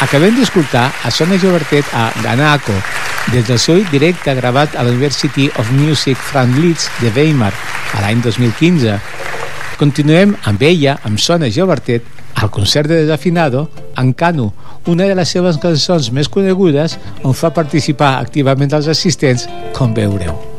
Acabem d'escoltar a Sona Jobertet a Ganaco, des del seu directe gravat a la University of Music Franz Liszt de Weimar a l'any 2015. Continuem amb ella, amb Sona Jobertet, al concert de Desafinado, en Cano, una de les seves cançons més conegudes, on fa participar activament els assistents, com veureu.